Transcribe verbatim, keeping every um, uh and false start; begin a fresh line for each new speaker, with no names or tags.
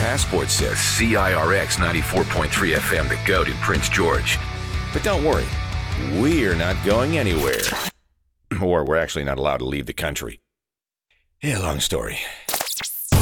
passport says C I R X ninety-four point three F M, the GOAT in Prince George. But don't worry, we're not going anywhere. Or we're actually not allowed to leave the country. Yeah, long story.